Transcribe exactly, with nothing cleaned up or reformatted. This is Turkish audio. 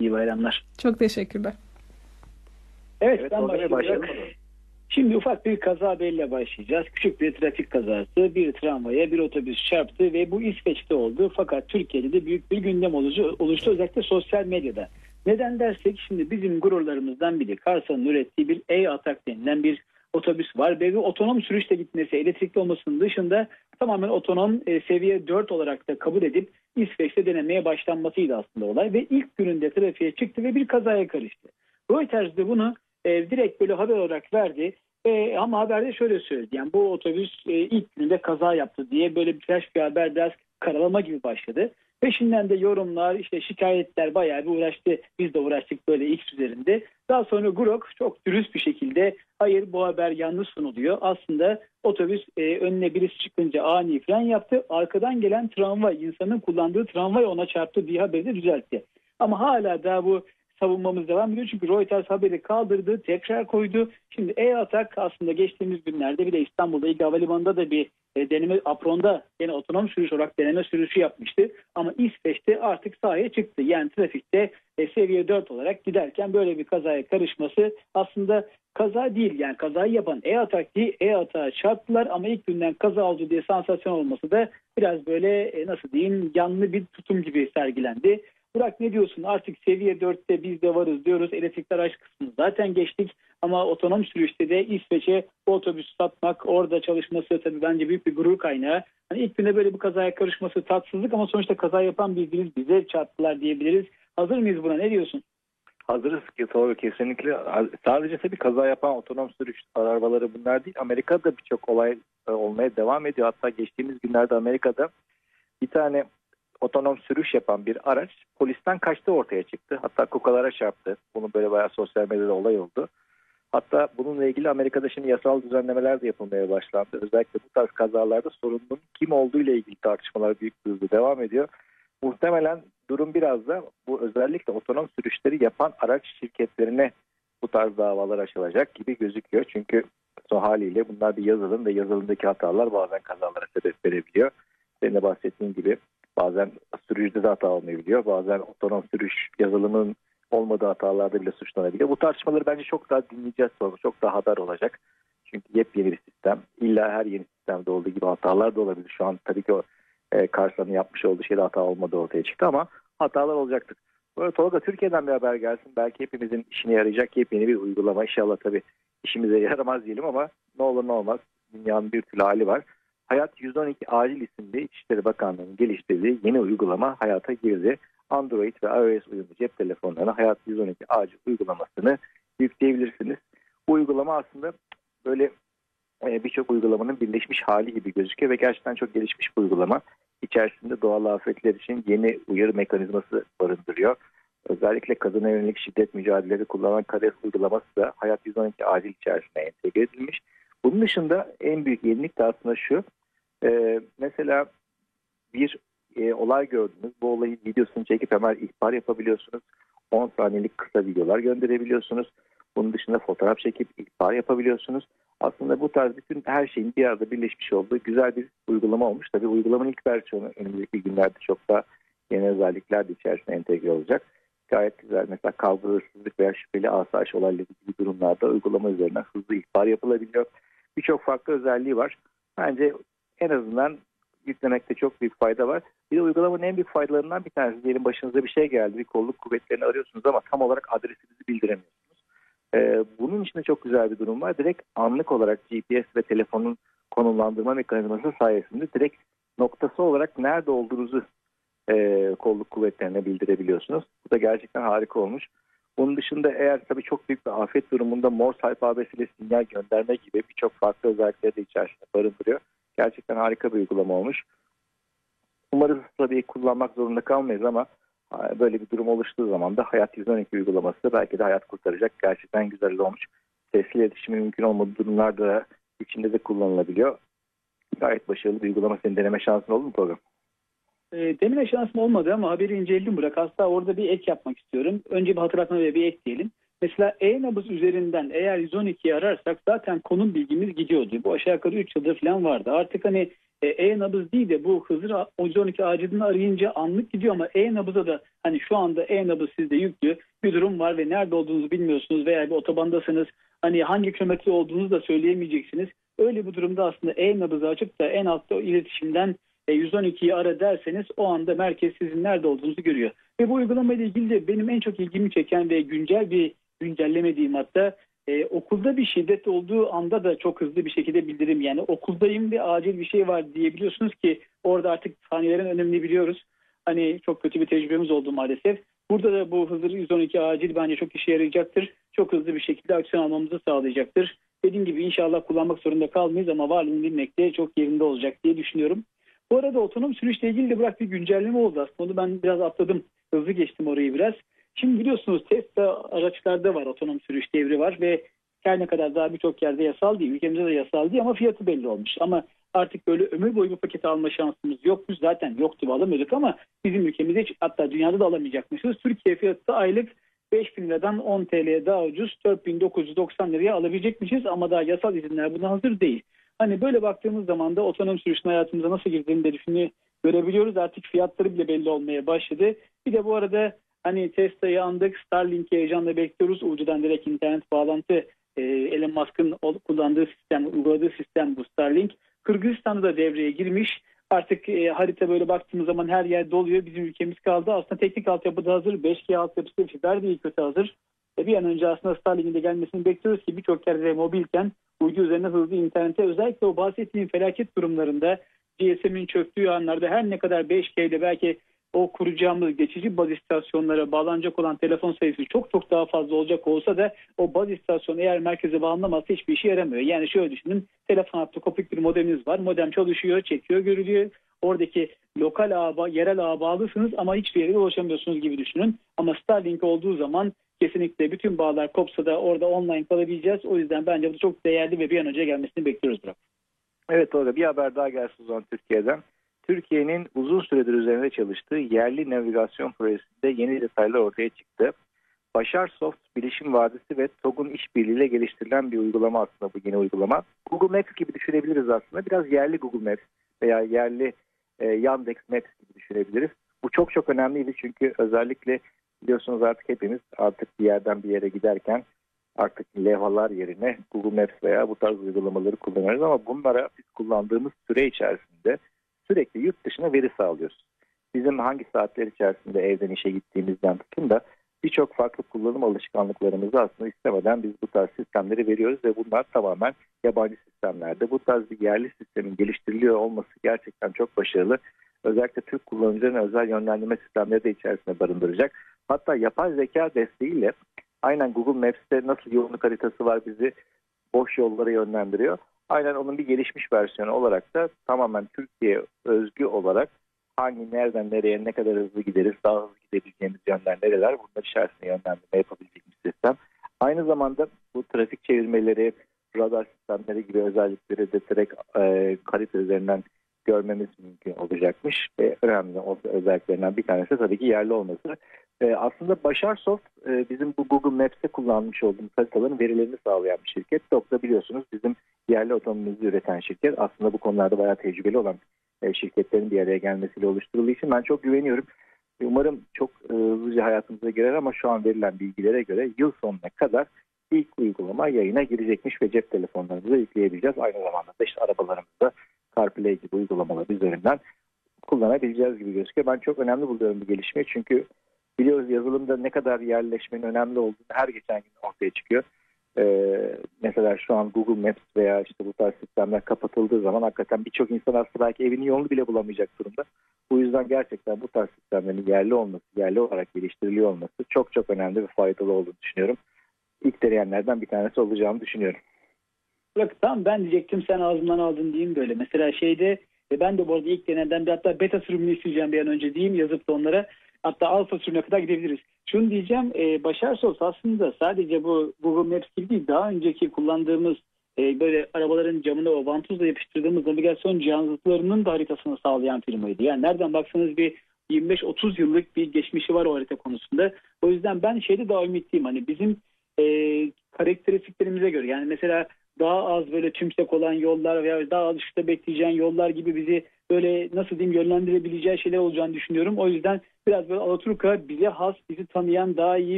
iyi bayramlar. Çok teşekkürler. Evet, Evet, ben orada başlayacağım. başlayalım. Şimdi ufak bir kaza haberiyle başlayacağız. Küçük bir trafik kazası, bir tramvaya bir otobüs çarptı ve bu İsveç'te oldu. Fakat Türkiye'de de büyük bir gündem oluştu, oluştu özellikle sosyal medyada. Neden dersek, şimdi bizim gururlarımızdan biri Karsa'nın ürettiği bir E-Atak denilen bir otobüs var ve bu otonom sürüşle gitmesi, elektrikli olmasının dışında tamamen otonom e, seviye dört olarak da kabul edip İsveç'te denemeye başlanmasıydı aslında olay ve ilk gününde trafiğe çıktı ve bir kazaya karıştı. Reuters de bunu e, direkt böyle haber olarak verdi. E, ama haberde şöyle söyledi. Yani bu otobüs e, ilk gününde kaza yaptı diye böyle bir flash bir haber, biraz karalama gibi başladı. Peşinden de yorumlar, işte şikayetler bayağı bir uğraştı. Biz de uğraştık böyle X üzerinde. Daha sonra Grok çok dürüst bir şekilde hayır bu haber yanlış sunuluyor. Aslında otobüs e, önüne birisi çıkınca ani fren yaptı. Arkadan gelen tramvay, insanın kullandığı tramvay ona çarptı diye haberi de düzeltti. Ama hala daha bu savunmamız devam ediyor. Çünkü Reuters haberi kaldırdı, tekrar koydu. Şimdi E-Atak aslında geçtiğimiz günlerde bir de İstanbul'da İlk Havalimanı'nda da bir e, deneme, Apron'da yine otonom sürüş olarak deneme sürüşü yapmıştı. Ama İsveç'te artık sahaya çıktı. Yani trafikte e, seviye dört olarak giderken böyle bir kazaya karışması aslında kaza değil. Yani kazayı yapan E-Atak değil, E-Atak'a çarptılar ama ilk günden kaza oldu diye sansasyon olması da biraz böyle e, nasıl diyeyim, yanlı bir tutum gibi sergilendi. Burak, ne diyorsun? Artık seviye dörtte biz de varız diyoruz. Elektrikli araç kısmını zaten geçtik. Ama otonom sürüşte de İsveç'e bu otobüs satmak, orada çalışması tabii bence büyük bir gurur kaynağı. Hani ilk günde böyle bir kazaya karışması tatsızlık ama sonuçta kaza yapan bizdiniz, bize çarptılar diyebiliriz. Hazır mıyız buna? Ne diyorsun? Hazırız ki doğru, kesinlikle. Sadece tabii kaza yapan otonom sürüş arabaları bunlar değil. Amerika'da birçok olay e, olmaya devam ediyor. Hatta geçtiğimiz günlerde Amerika'da bir tane otonom sürüş yapan bir araç polisten kaçtı ortaya çıktı. Hatta kukalara çarptı. Bunun böyle bayağı sosyal medyada olay oldu. Hatta bununla ilgili Amerika'da şimdi yasal düzenlemeler de yapılmaya başlandı. Özellikle bu tarz kazalarda sorumlunun kim olduğu ile ilgili tartışmalar büyük bir hızla devam ediyor. Muhtemelen durum biraz da bu özellikle otonom sürüşleri yapan araç şirketlerine bu tarz davalar açılacak gibi gözüküyor. Çünkü son haliyle bunlar bir yazılım ve yazılımdaki hatalar bazen kazalara sebep verebiliyor. Senin de bahsettiğin gibi bazen sürücüde de hata olmayabiliyor. Bazen otonom sürüş yazılımın olmadığı hatalarda bile suçlanabiliyor. Bu tartışmaları bence çok daha dinleyeceğiz sonra. Çok daha haber olacak. Çünkü yepyeni bir sistem. İlla her yeni sistemde olduğu gibi hatalar da olabilir. Şu an tabii ki o e, Karsa'nın yapmış olduğu şeyde hata olmadığı ortaya çıktı ama hatalar olacaktır. Böyle Tolga, Türkiye'den bir haber gelsin. Belki hepimizin işine yarayacak yepyeni bir uygulama. İnşallah tabii işimize yaramaz diyelim ama ne olur ne olmaz. Dünyanın bir türlü hali var. Hayat yüz on iki Acil isimli İçişleri Bakanlığı'nın geliştirdiği yeni uygulama hayata girdi. Android ve iOS uyumlu cep telefonlarına Hayat yüz on iki Acil uygulamasını yükleyebilirsiniz. Bu uygulama aslında böyle e, birçok uygulamanın birleşmiş hali gibi gözüküyor ve gerçekten çok gelişmiş bir uygulama. İçerisinde doğal afetler için yeni uyarı mekanizması barındırıyor. Özellikle kadına yönelik şiddet mücadeleleri kullanan KADES uygulaması da Hayat yüz on iki Acil içerisine entegre edilmiş. Bunun dışında en büyük yenilik de aslında şu. E, mesela bir e, olay gördünüz. Bu olayın videosunu çekip hemen ihbar yapabiliyorsunuz. on saniyelik kısa videolar gönderebiliyorsunuz. Bunun dışında fotoğraf çekip ihbar yapabiliyorsunuz. Aslında bu tarz bütün her şeyin bir arada birleşmiş olduğu güzel bir uygulama olmuş. Tabii uygulamanın ilk versiyonu önümüzdeki günlerde çok daha yeni özellikler de içerisine entegre olacak. Gayet güzel. Mesela kavga, hırsızlık veya şüpheli asayiş olayları gibi durumlarda uygulama üzerinden hızlı ihbar yapılabiliyor. Birçok farklı özelliği var. Bence en azından yüklemekte çok büyük fayda var. Bir de uygulamanın en büyük faydalarından bir tanesi, diyelim başınıza bir şey geldi, bir kolluk kuvvetlerini arıyorsunuz ama tam olarak adresinizi bildiremiyorsunuz. Ee, bunun içinde çok güzel bir durum var. Direkt anlık olarak G P S ve telefonun konumlandırma mekanizması sayesinde direkt noktası olarak nerede olduğunuzu e, kolluk kuvvetlerine bildirebiliyorsunuz. Bu da gerçekten harika olmuş. Bunun dışında eğer tabii çok büyük bir afet durumunda Morse alfabesiyle sinyal gönderme gibi birçok farklı özellikleri de içerisinde barındırıyor. Gerçekten harika bir uygulama olmuş. Umarız tabii kullanmak zorunda kalmayız ama böyle bir durum oluştuğu zaman da Hayat yüz on iki uygulaması da belki de hayat kurtaracak. Gerçekten güzel olmuş. Sesli iletişimi mümkün olmadığı durumlarda içinde de kullanılabiliyor. Gayet başarılı bir uygulama. Senin deneme şansın oldu mu program? E, deneme şansım olmadı ama haberi inceledim Burak. Hatta orada bir ek yapmak istiyorum. Önce bir hatırlatma ve bir ek diyelim. Mesela e-nabız üzerinden eğer yüz on ikiyi ararsak zaten konum bilgimiz gidiyordu. Bu aşağı yukarı üç yıldır falan vardı. Artık hani e, e-nabız değil de bu Hızır yüz on iki acilini arayınca anlık gidiyor ama e-nabıza da hani şu anda e-nabız sizde yüklü bir durum var ve nerede olduğunuzu bilmiyorsunuz veya bir otobandasınız. Hani hangi kilometre olduğunuzu da söyleyemeyeceksiniz. Öyle bir durumda aslında e-nabızı açıp da en altta o iletişimden e, yüz on ikiyi ara derseniz o anda merkez sizin nerede olduğunuzu görüyor. Ve bu uygulama ile ilgili de benim en çok ilgimi çeken ve güncel bir güncelleme diyeyim hatta e, okulda bir şiddet olduğu anda da çok hızlı bir şekilde bildirim, yani okuldayım ve acil bir şey var diyebiliyorsunuz ki orada artık saniyelerin önemini biliyoruz. Hani çok kötü bir tecrübemiz oldu maalesef. Burada da bu Hızır yüz on iki acil bence çok işe yarayacaktır. Çok hızlı bir şekilde aksiyon almamızı sağlayacaktır. Dediğim gibi inşallah kullanmak zorunda kalmayız ama varlığını bilmek de çok yerinde olacak diye düşünüyorum. Bu arada otonom sürüşle ilgili de bırak bir güncelleme oldu aslında. Onu ben biraz atladım. Hızlı geçtim orayı biraz. Şimdi biliyorsunuz Tesla araçlarda var, otonom sürüş devri var ve her ne kadar daha birçok yerde yasal değil, ülkemizde de yasal değil ama fiyatı belli olmuş. Ama artık böyle ömür boyu bu paketi alma şansımız yok. Biz zaten yoktu, alamıyorduk ama bizim ülkemizde hiç, hatta dünyada da alamayacakmışız. Türkiye fiyatı aylık beş bin liradan on T L'ye daha ucuz dört bin dokuz yüz doksan liraya alabilecekmişiz ama daha yasal izinler buna hazır değil. Hani böyle baktığımız zaman da otonom sürüşün hayatımıza nasıl girdiğini de düşünü görebiliyoruz. Artık fiyatları bile belli olmaya başladı. Bir de bu arada hani Tesla'yı andık, Starlink'i heyecanla bekliyoruz. Ucudan direkt internet bağlantı, e, Elon Musk'ın kullandığı sistem, uyguladığı sistem bu Starlink. Kırgızistan'da da devreye girmiş. Artık e, harita böyle baktığımız zaman her yer doluyor. Bizim ülkemiz kaldı. Aslında teknik altyapı da hazır. beş G altyapısı, fiber de iyi kötü hazır. E, bir an önce aslında Starlink'in de gelmesini bekliyoruz ki birçok yerde mobilken uydu üzerine hızlı internete, özellikle o bahsettiğim felaket durumlarında, G S M'in çöktüğü anlarda her ne kadar beş G ile belki o kuracağımız geçici baz istasyonlara bağlanacak olan telefon sayısı çok çok daha fazla olacak olsa da o baz istasyonu eğer merkeze bağlanamazsa hiçbir işe yaramıyor. Yani şöyle düşünün, telefon hattı kopuk bir modeminiz var. Modem çalışıyor, çekiyor, görülüyor. Oradaki lokal ağa, yerel ağa bağlısınız ama hiçbir yere ulaşamıyorsunuz gibi düşünün. Ama Starlink olduğu zaman kesinlikle bütün bağlar kopsa da orada online kalabileceğiz. O yüzden bence bu çok değerli ve bir an önce gelmesini bekliyoruz Burak. Evet, orada bir haber daha gelsin o zaman Türkiye'den. Türkiye'nin uzun süredir üzerinde çalıştığı yerli navigasyon projesinde yeni detaylar ortaya çıktı. Başarsoft, Bilişim Vadisi ve TOG'un işbirliğiyle geliştirilen bir uygulama aslında bu yeni uygulama. Google Maps gibi düşünebiliriz aslında. Biraz yerli Google Maps veya yerli e, Yandex Maps gibi düşünebiliriz. Bu çok çok önemliydi çünkü özellikle biliyorsunuz artık hepimiz artık bir yerden bir yere giderken artık levhalar yerine Google Maps veya bu tarz uygulamaları kullanıyoruz ama bunlara biz kullandığımız süre içerisinde sürekli yurt dışına veri sağlıyoruz. Bizim hangi saatler içerisinde evden işe gittiğimizden tutun da birçok farklı kullanım alışkanlıklarımızı aslında istemeden biz bu tarz sistemleri veriyoruz ve bunlar tamamen yabancı sistemlerde. Bu tarz bir yerli sistemin geliştiriliyor olması gerçekten çok başarılı. Özellikle Türk kullanıcıların özel yönlendirme sistemleri de içerisinde barındıracak. Hatta yapay zeka desteğiyle aynen Google Maps'te nasıl yoğunluk haritası var bizi boş yollara yönlendiriyor. Aynen onun bir gelişmiş versiyonu olarak da tamamen Türkiye özgü olarak hangi, nereden nereye, ne kadar hızlı gideriz, daha hızlı gidebileceğimiz yönler nereler, bunlar içerisinde yönlendirme yapabilecek bir sistem. Aynı zamanda bu trafik çevirmeleri, radar sistemleri gibi özellikleri de direkt e, harita üzerinden görmemiz mümkün olacakmış. Ve önemli özelliklerinden bir tanesi tabii ki yerli olması. E, aslında Başarsoft e, bizim bu Google Maps'te kullanmış olduğumuz haritaların verilerini sağlayan bir şirket. TOG da biliyorsunuz bizim yerli otomobilimizi üreten şirket. Aslında bu konularda bayağı tecrübeli olan e, şirketlerin bir araya gelmesiyle oluşturulduğu için ben çok güveniyorum. Umarım çok e, hızlıca hayatımıza girer ama şu an verilen bilgilere göre yıl sonuna kadar ilk uygulama yayına girecekmiş ve cep telefonlarımıza yükleyebileceğiz. Aynı zamanda da işte arabalarımızda CarPlay gibi uygulamalar üzerinden kullanabileceğiz gibi gözüküyor. Ben çok önemli buluyorum bu gelişmeyi çünkü biliyoruz yazılımda ne kadar yerleşmenin önemli olduğunu her geçen gün ortaya çıkıyor. Ee, mesela şu an Google Maps veya işte bu tarz sistemler kapatıldığı zaman hakikaten birçok insan aslında belki evinin yolunu bile bulamayacak durumda. Bu yüzden gerçekten bu tarz sistemlerin yerli olması, yerli olarak geliştiriliyor olması çok çok önemli ve faydalı olduğunu düşünüyorum. İlk deneyenlerden bir tanesi olacağımı düşünüyorum. Bak tamam, ben diyecektim sen ağzımdan aldın diyeyim böyle. Mesela şeyde e, ben de bu arada ilk deneden bir hatta beta sürümünü isteyeceğim bir an önce diyeyim, yazıp da onlara. Hatta alfa sürümüne kadar gidebiliriz. Şunu diyeceğim, e, Başarsoft aslında sadece bu Google Maps gibi değil, daha önceki kullandığımız e, böyle arabaların camına o vantuzla yapıştırdığımız navigasyon cihazlarının da haritasını sağlayan firmaydı. Yani nereden baksanız bir yirmi beş otuz yıllık bir geçmişi var o harita konusunda. O yüzden ben şeyde daha ümitliyim, hani bizim e, karakteristiklerimize göre. Yani mesela daha az böyle tümsek olan yollar veya daha az ışıkta bekleyeceğin yollar gibi bizi böyle nasıl diyeyim yönlendirebileceği şeyler olacağını düşünüyorum. O yüzden biraz böyle Alaturka bize has, bizi tanıyan, daha iyi